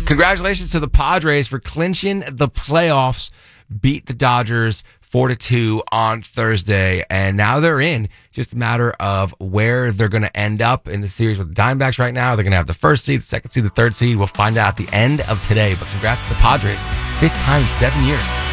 Congratulations to the Padres for clinching the playoffs. Beat the Dodgers 4-2 on Thursday, and now they're in. Just a matter of where they're going to end up in the series with the Diamondbacks right now. They're going to have the first seed, the second seed, the third seed. We'll find out at the end of today, but congrats to the Padres. 5th time in 7 years.